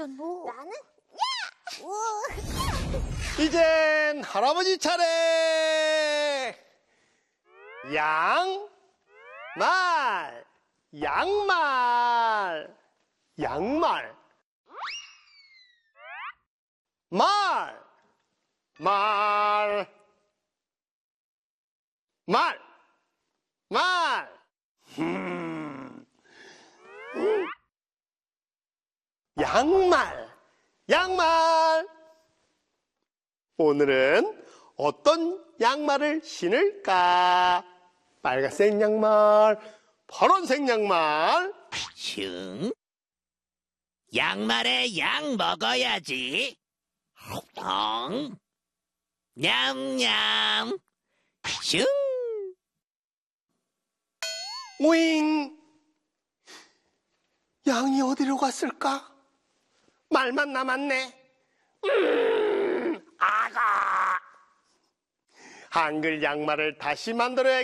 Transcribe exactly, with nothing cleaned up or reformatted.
완전 오. 나는 야! 우. 이젠 할아버지 차례. 양, 말, 양말, 양말, 말, 말, 말, 말. 음. 양말, 양말. 오늘은 어떤 양말을 신을까? 빨간색 양말, 파란색 양말. 슝. 양말에 양 먹어야지. 엉. 냠냠. 슝. 오잉. 양이 어디로 갔을까? 말만 남았네. 음, 아가. 한글 양말을 다시 만들어야